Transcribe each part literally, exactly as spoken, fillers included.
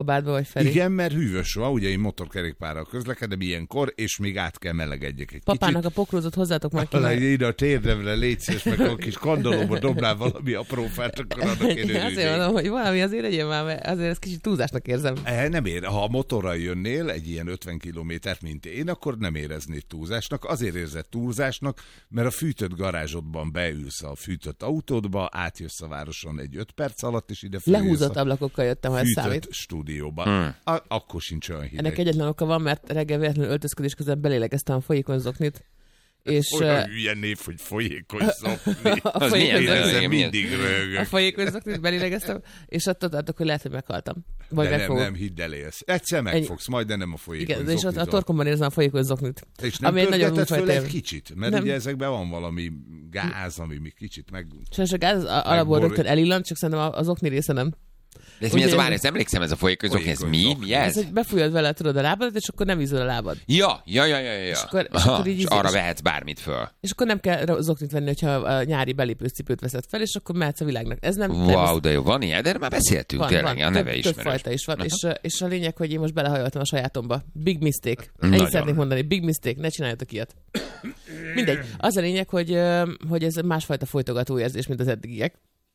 kabátba vagy Feri? Igen, mert hűvös van, ugye én motorkerékpárral közlekedem ilyenkor, és még át kell melegedjek egy Papának kicsit. a pokrózot hozzátok már ki. Talán ide a térdemre légy szíves, meg a kis kandalóba dobnál valami aprófát, akkor annak én örülnék. Azért mondom, hogy valami azért legyen már, mert azért ezt kicsit túlzásnak érzem. E, nem ér. Ha a motorral jönnél egy ilyen ötven kilométert, mint én, akkor nem éreznéd túlzásnak. Azért érzed túlzásnak, mert a fűtött garázsodban beülsz a fűtött autódba, átjössz a városon egy öt perc alatt, és ide Lehúzott ablakokkal jöttem, ha ez számít. Stúdióban. Hmm. A- akkor sincs olyan hideg. Ennek egyetlen oka van, mert reggel véletlenül öltözködés közben belélegeztem a folyékony zoknit. És olyan hülye név, hogy folyékony zokni. a Az milyen? Én ezzel milyen? mindig röhögök. A folyékony zoknit belélegeztem, és attól tartok, hogy lehet, hogy meghaltam. Vagy De meg nem, fogok. nem, hidd el élsz. Egyszer megfogsz, majd, de nem a folyékony Igen, és ott a zoknitól. torkomban érzem a folyékony zoknit. És nem ami egy nagyon pörgeted föl újfajta egy élmény. kicsit? Mert Nem. ugye ezekben van valami gáz, ami még kicsit meg... Sajnos a gáz alapból Megborul- rögtön elillant, csak szerintem az okni része nem. De ez mi ez? Ugye- Már ezt emlékszem, ez a folyékony, ez mi? Mi Ez, ez? hogy befújod vele, tudod, a lábadat, és akkor nem ízol a lábad. Ja, ja, ja, ja, ja. És akkor- és Aha, akkor így és íz- arra és- vehetsz bármit föl. És akkor nem kell zoknit venni, hogyha a nyári belépős cipőt veszed fel, és akkor mehetsz a világnak. Ez nem... nem Wow, de jó, van ilyen? De erről már beszéltünk, van, tényleg, van, a neve több, ismerős. több fajta is van, Aha. és, és a lényeg, hogy én most belehajoltam a sajátomba. Big mistake. Nagyon. Ennyit szeretnék mondani, big mistake, ne csináljatok ilyet. Mindegy. Az a lényeg, hogy, ö, hogy ez másfajta folytogató érzés, mint az eddigiek.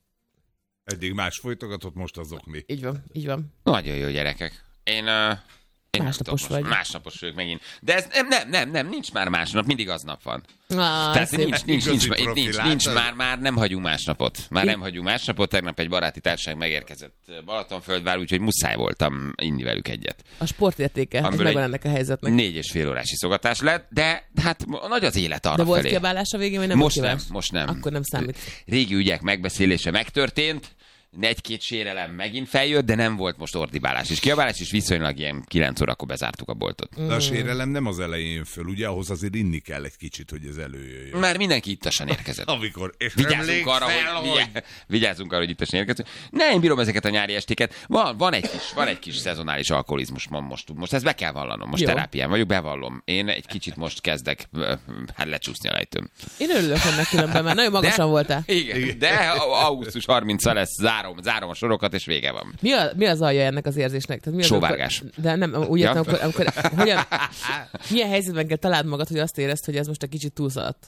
Eddig más folytogatott, most azok mi. Így van, így van. Nagyon jó gyerekek. Én... Uh... Én Másnapos nem tudom, vagy. most Másnapos vagyok megint. De ez nem, nem, nem, nem, nincs már másnap, mindig aznap van. Ah, Tehát szép. nincs, nincs, nincs, Igazi nincs, nincs, profi, nincs, látod? már, már nem hagyunk másnapot. Már I- nem hagyunk másnapot. Tegnap egy baráti társaság megérkezett Balatonföldvár, úgyhogy muszáj voltam inni velük egyet. A sportértéke, ez Amiből megvan egy- ennek a helyzetnek. Négy és fél órás iszogatás lett, de hát nagy az élet arra De volt felé. kiabálás a végén, vagy nem Most volt nem, kiabálás? most nem. Akkor nem számít. Régi ügyek megbeszélése megtörtént, egy-két sérelem megint feljött, de nem volt most ordibálás és kiabálás, és viszonylag ilyen kilenc órakor bezártuk a boltot. De a sérelem nem az elején jön föl, ugye ahhoz azért inni kell egy kicsit, hogy ez előjöjjön. Már mindenki ittasan érkezett. Amikor, és Vigyázzunk arra, fel, hogy, vigyá, vigyázzunk arra, hogy ittasan érkezünk. Ne, én bírom ezeket a nyári estéket. Van, van, egy, kis, van egy kis szezonális alkoholizmus ma most. Most ezt be kell vallanom. Most Jó. terápián vagyok, bevallom. Én egy kicsit most kezdek ö, hát lecsúszni a lejtőm. Én örülök ennek különben, mert nagyon magasan voltál. Igen, de augusztus harmincadika lesz, zárom, zárom a sorokat, és vége van. Mi, a, mi az alja ennek az érzésnek? Tehát mi az, Sóvárgás. amikor- De nem, úgy Ja. értem, amikor, amikor hogyan, milyen helyzetben kell találd magad, hogy azt érezd, hogy ez most egy kicsit túlszaladt?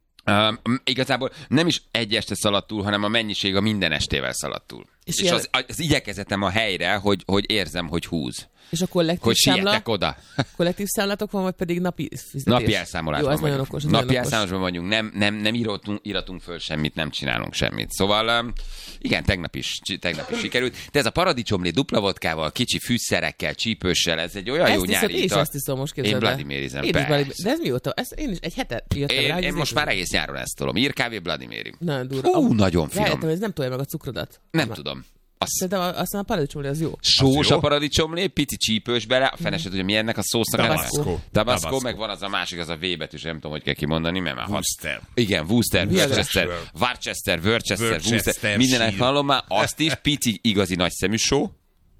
Um, igazából nem is egy este szaladt túl, hanem a mennyiség a minden estével szaladt túl. És És, ilyen- az, az igyekezetem a helyre, hogy, hogy érzem, hogy húz. És a kollektív Hogy számla, sietek oda. kollektív számlatok van, vagy pedig napi fizetés? Napi elszámolásban Jó, az nagyon vagyunk. okos. Az Napi nagyon okos. elszámolásban vagyunk, nem, nem, nem íratunk, íratunk föl semmit, nem csinálunk semmit. Szóval um, igen, tegnap is, tegnap is sikerült. De ez a paradicsomlé dupla vodkával, kicsi fűszerekkel, csípőssel, ez egy olyan Ezt jó hiszed, nyári én is ital. ezt iszom most, Én képzeld el. Vladimirizem, Én is persze. Vladimir- De ez mióta? Ezt én is egy hetet jöttem Én, rá, hogy én ez most így- már egész nyáron ezt tolom. Írkávé Vladimiri. Nagyon durva. Hú, Amúgy nagyon finom. rájöttem, hogy ez nem tolja meg a cukrodat. Nem tudom. Azt Szerintem a- aztán a paradicsomlé az jó. sós jó? a paradicsomlé, pici csípős bele, a fene se tudja, mi ennek a szósznak. a neve. Tabasco. Tabasco, Tabasco. meg van az a másik, az a V betűs, nem tudom, hogy kell kimondani, mert már hat. Worcester. Igen, Worcester, Viagra. Worcester, Worcester, Worcester, Worcester, Worcester, mindenek sír. hallom már, azt is, pici, igazi nagy szemű só,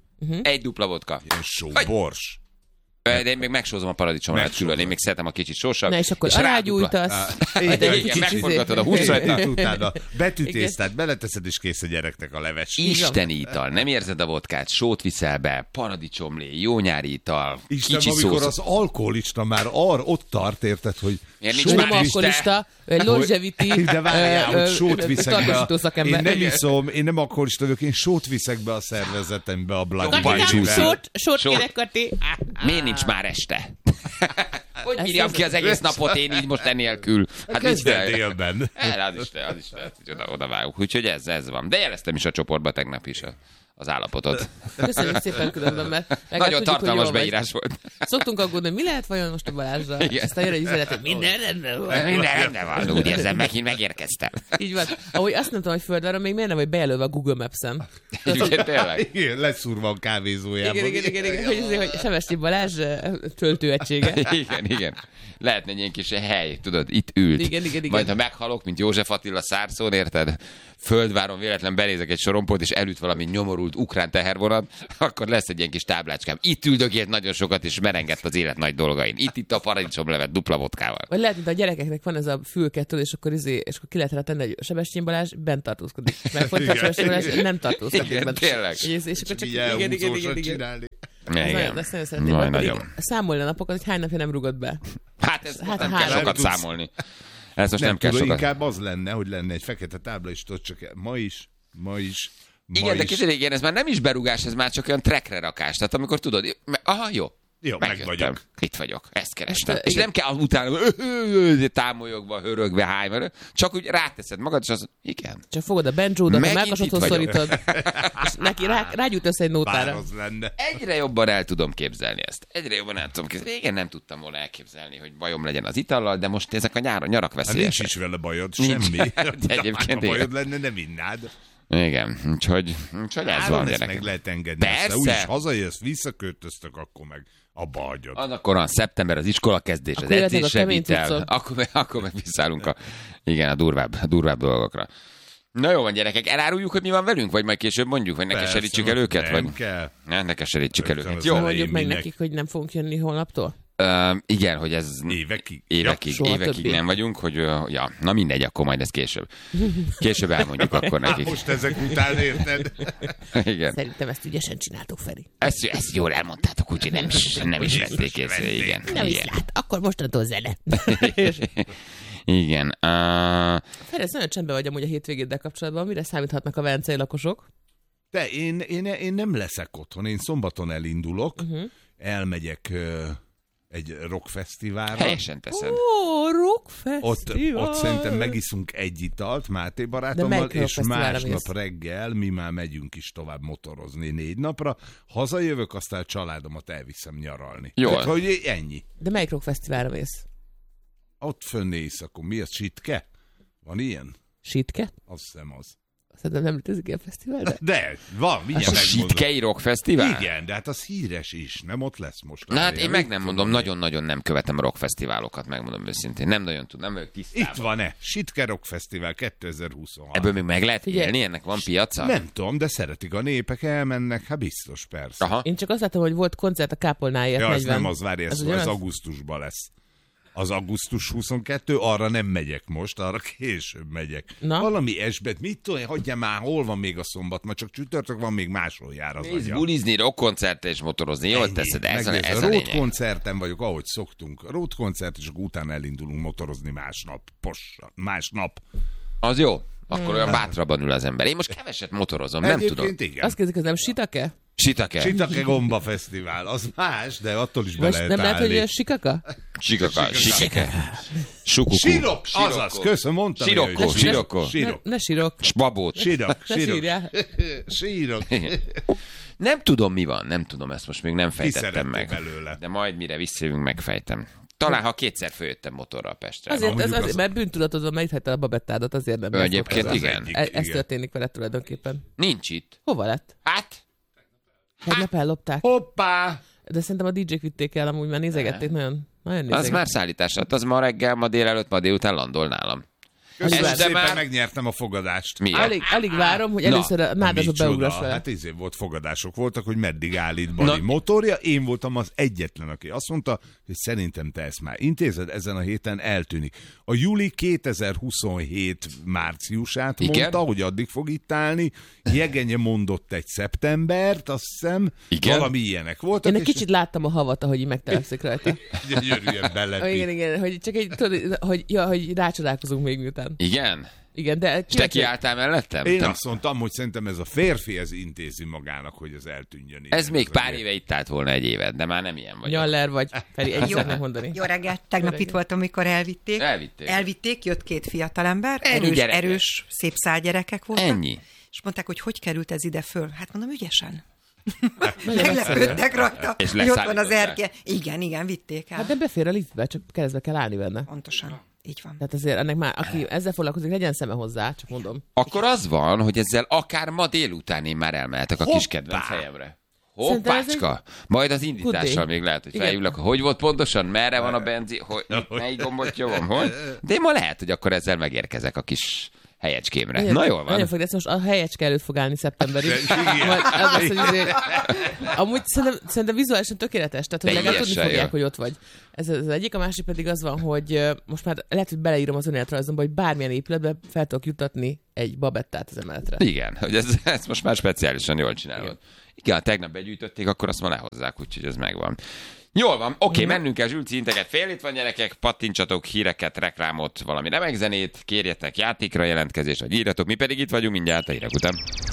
egy dupla vodka. Ilyen só, Vagy- bors. De én még megsózom a paradicsomlát Megsózod. külön, én még szeretem a kicsit sósabb. Na és akkor rá alágyújtasz. Igen, majd egy igen, kicsit megforgatod a izé- húsrajta. Utána betűtésztát beleteszed, és kész a gyereknek a leves. Isteni ital, nem érzed a vodkát, sót viszel be, paradicsomlé, jó nyári ital, Isten, kicsi amikor szósz. az alkoholista már ar, ott tart, érted, hogy Miért nincs Ő már nem is, alkoholista, egy longevity, de várjál, ö, ö, hogy sót ö, viszek be. tartósító A, szakember. én nem iszom, én nem alkoholista vagyok, én sót viszek be a szervezetembe a Bloody Katikám, Bunny-vel. Sót, sót Sót. kérek, Kati. Miért nincs már este? Hogy Ez bírjam az- ki az egész napot én így most enélkül? Hát nincs Kezded fel. délben. El, az is te, az is te, hogy oda, oda vágok. Úgyhogy ez, ez van. De jeleztem is a csoportba tegnap is a, az állapotot. Köszönjük szépen különben, mert legalább Nagyon tudjuk, hogy tartalmas jól vagy. beírás volt. Szoktunk aggódni, hogy mi lehet vajon most a Balázsra. Igen. Aztán jön egy üzenet, hogy minden rendben van. Minden rendben van, úgy érzem, megint megérkeztem. Így van. Ahogy azt nem tudom, hogy földváron még miért nem vagy bejelölve a Google Maps-en. Igen, tényleg. Igen, leszúrva a kávézójában. Igen, igen, igen, igen. Hogy, azért, hogy Sevestyi Balázs eh, töltőegysége. Igen, igen. Lehetne egy ilyen kis hely, tudod, itt ült. Igen, igen, igen. Majd ha meghalok, mint József Attila Szárszón, érted? Földváron véletlen benézek egy sorompót, és elüt valami nyomorult ukrán tehervonat, akkor lesz egy ilyen kis táblácskám. Itt üldögélt nagyon sokat, és merengett az élet nagy dolgain. Itt itt a paradicsomlevet dupla vodkával. Vagy lehet, mint a gyerekeknek van ez a fülkettől, és akkor, izé, és akkor ki lehet rá tenni, hogy Sebestyén Balázs bent tartózkodik. Meg folytatva Sebestyén Balázs nem tartózkodik Igen, bent. tényleg. És, és akkor csak Így igen, igen, igen, elhúzósan igen. csinálni. Ez nagyon, ezt nagyon szeretném. Nagyon, Pedig nagyon. számolni a napokat, hogy hány napja nem rugod be. Hát ez Hát nem három. kell sokat Tudsz. számolni. Ez most Nem, nem kell tudom, sokat. inkább az lenne, hogy lenne egy fekete tábla, és tudod csak ma is, ma is, ma Igen, de is. képzeld, igen, ez már nem is berugás, ez már csak olyan trackre rakás. Tehát amikor tudod, aha, jó. Jó, meg Megjöttem. vagyok. Itt vagyok, ezt kerestem. Hát, És igen. nem kell utána támolyogva, hörögve, hájva, csak úgy ráteszed magad, és az, igen. Csak fogod a banjódat, a Megint melkasodhoz itt vagyok. szorítod, és neki rá, rágyújt össze egy Bár nótára. az lenne. Egyre jobban el tudom képzelni ezt. Egyre jobban el tudom képzelni. Régen nem tudtam volna elképzelni, hogy bajom legyen az itallal, de most ezek a nyáron, nyarak Hát nincs veszélyesek. is vele bajod, Nincs. semmi. De egyébként ha bajod igen. lenne, nem innád. Igen, úgyhogy, úgyhogy ez Áron van, ezt gyerekek. meg lehet engedni. Persze. Persze. Úgyis hazajössz, visszaköltöztök, akkor meg abba hagyod. Az akkor van szeptember, az iskola kezdés, az Akkor jöhetnek a edzésre kemény vitel. cuccok. Akkor, meg- akkor meg visszaállunk a, igen, a durvább, a durvább dolgokra. Na jó van, gyerekek, eláruljuk, hogy mi van velünk, vagy majd később mondjuk, vagy ne Persze, keserítsük el őket? nem Vagy... kell. Ne, ne keserítsük el Rögtön őket. az Jó, elején Mondjuk meg minek. nekik, hogy nem fogunk jönni holnaptól. ö, igen, hogy ez Évekig. évekig, soha évekig többé. nem vagyunk, hogy ö, ja, na mindegy, akkor majd ez később. Később elmondjuk akkor Hát nekik. most ezek után érted? Igen. Szerintem ezt ügyesen csináltuk, Feri. Ezt, ezt jól elmondtátok, úgyhogy nem is, nem is vették észre, igen. Nem is Igen. lát, akkor mostantól zene. Igen. Uh, Feri, ez nagyon csendben vagy amúgy a hétvégéddel kapcsolatban. Mire számíthatnak a velencei lakosok? De én, én, én nem leszek otthon. Én szombaton elindulok, uh-huh. elmegyek ö, egy rockfesztiválra. helyesen teszed. Ó, rock Ott, fesztivál. ott szerintem megiszunk egy italt Máté De barátommal, melyik és rockfesztiválra másnap mész? reggel mi már megyünk is tovább motorozni négy napra. Hazajövök, aztán a családomat elviszem nyaralni. Jól. Tehát, hogy ennyi. De melyik rock fesztiválra mész? Ott fönn éjszakon. Mi az? Sitke? Van ilyen? Sitke? Azt hiszem az. Szerintem nem létezik ilyen fesztivál, de... De, van, mindjárt A megmondom. Sitkei Rock Fesztivál? Igen, de hát az híres is, nem ott lesz most. Na hát én Várjál, meg itt nem van. mondom, nagyon-nagyon nem követem a rockfesztiválokat, megmondom őszintén. Nem nagyon tudom, nem vagyok tisztában. Itt van-e? Sitke Rock Fesztivál kétezer-huszonhat. Ebből még meg lehet Figyelj. élni? Ennek van piaca? Nem tudom, de szeretik a népek, elmennek, hát biztos, persze. Aha. Én csak azt láttam, hogy volt koncert a Kápolnáért Ja, az negyven. nem az, várj, ez, Az az, ugyanaz? az augusztusban lesz. Az augusztus huszonkettő, arra nem megyek most, arra később megyek. Na? Valami esbet, mit tudom, én, hagyjál már, hol van még a szombat, ma csak csütörtök van, még máshol jár az Mész agya. bulizni, rockkoncertre és motorozni, jól Ennyi. teszed, ez a, Megnézd, ez a road lényeg. koncerten vagyok, ahogy szoktunk. Road koncert, és akkor utána elindulunk motorozni másnap. Possa, másnap. Az jó. Akkor olyan bátrabban ül az ember. Én most keveset motorozom, nem Egyébként tudom. igen. Azt kérdezik, az nem Sitake? Sitake. Sitake Gomba Fesztivál, az más, de attól is be Vagy lehet nem lehet, állni. hogy Sikaka? Sikaka. Sikake. Sukukú. Sirok, azaz, köszönöm, mondtam. Sirokko, hogy- sirokko. Ne, Sirok. ne sírok. Spabót. Sirok, Ne sirok. sírjál. Sírok. Nem tudom, mi van, nem tudom, ezt most még nem fejtettem szerettél meg. belőle? De majd mire visszajövünk, megfejtem. Talán, ha kétszer följöttem motorral Pestre. Azért, ez mondjuk azért, az- mert bűntudatod van, mert itt hagytad a babettádat, azért nem. Ő egyébként ez, igen. egyik, Ez, ez igen. történik veled tulajdonképpen. Nincs itt. Hova lett? Hát, Egy nap ellopták. Hoppá! De szerintem a dé jék vitték el, amúgy már nézegették, nagyon, nagyon az nézegették. már szállítás lett. Az ma reggel, ma délelőtt, ma délután landol nálam. Köszönöm Ez de szépen, már- megnyertem a fogadást. Miért? Alig, alig várom, hogy Na, először a nádasba Micsoda? beugrass vele. Hát izé volt fogadások voltak, hogy meddig állít Bali Na. motorja. Én voltam az egyetlen, aki azt mondta, hogy szerintem te ezt már intézed, ezen a héten eltűnik. A júli kétezer-huszonhét márciusát Igen? mondta, hogy addig fog itt állni. Jegenye mondott egy szeptembert, azt hiszem. Igen? Valami ilyenek voltak. Én egy kicsit láttam a havat, ahogy így megtelepszik rajta. gyönyörűen Ah, belepi. igen, igen, hogy csak egy, tudod, hogy, ja, hogy rácsodálkozunk még miután. Igen? Igen, de... És te kiálltál mellettem? Én Te- azt mondtam, hogy szerintem ez a férfi ez intézi magának, hogy ez eltűnjön. Ez innen még az pár egész. éve itt állt volna egy évet, de már nem ilyen vagy. Nyaller vagy, Feri, egy Jó. szeretnék mondani. Jó reggelt, tegnap reggelt. itt voltam, amikor elvitték. Elvitték. Elvitték, jött két fiatalember, Ennyi erős, gyerekek. erős, szép szájgyerekek voltak. Ennyi. És mondták, hogy hogy került ez ide föl. Hát mondom, ügyesen. Nagyon egyszerű. Meglepődtek rajta, És hogy ott van az leszállították. erke. Igen, igen, vitték el. Hát de befér a liftbe, csak keresztbe kell állni benne. Pontosan, így van. Tehát azért ennek már, aki ezzel foglalkozik, legyen szeme hozzá, csak mondom. Akkor az van, hogy ezzel akár ma délután én már elmehetek a kis Hoppá! kedvenc helyemre. Szerintem ez Hoppácska! Majd az indítással Good day. még lehet, hogy Igen. felhívlak, hogy volt pontosan, merre van a benzin, hogy melyik gombot nyomom, hogy? De én ma lehet, hogy akkor ezzel megérkezek a kis helyecskémre. Nagyon- Na jól Nagyon van. fog, de ezt most a helyecske előtt fog állni szeptemberig. Igen. Majd az lesz, hogy azért, amúgy szerintem, szerintem vizuálisan tökéletes, tehát hogy legalább tudni Teljesen fogják, jó. hogy ott vagy. Ez az egyik, a másik pedig az van, hogy ö, most már lehet, hogy beleírom az önéletrajzomba, hogy bármilyen épületbe fel tudok jutatni egy babettát az emeletre. Igen, hogy ez, ez most már speciálisan jól csinálod. Igen, tegnap begyűjtötték, akkor azt ma lehozzák, úgyhogy ez megvan. Jól van, oké, okay, mennünk el, Zsülci, inteket fél itt van, gyerekek, pattintsatok híreket, reklámot, valami remek zenét, kérjetek játékra jelentkezést, vagy írjatok, mi pedig itt vagyunk mindjárt a hírek után.